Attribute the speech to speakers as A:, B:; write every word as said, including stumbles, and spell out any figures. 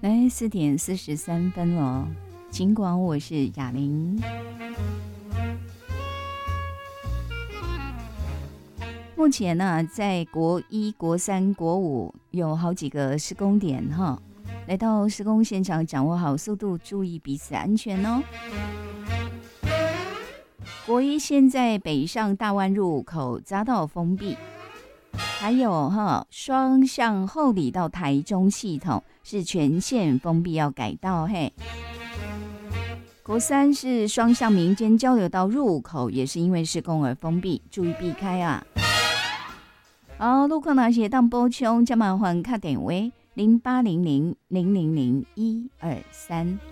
A: 来四点四十三分了，尽管我是雅玲。目前呢、啊，在国一、国三、国五有好几个施工点哈，来到施工现场，掌握好速度，注意彼此安全哦。国一现在北上大湾入口匝道封闭，还有哈双向后里到台中系统是全线封闭，要改道嘿。国三是双向民间交流道入口，也是因为施工而封闭，注意避开啊。好，路况那些当补充，就麻烦打电话零八零零零零零一二三。